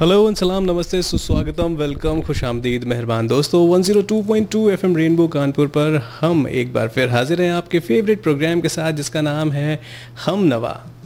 Hello सलाम नमस्ते सुस्वागतम वेलकम खुशामदीद मेहरबान दोस्तों 102.2 एफएम रेनबो कानपुर पर हम एक बार फिर हाजिर हैं आपके फेवरेट प्रोग्राम के साथ जिसका नाम है हम नवा।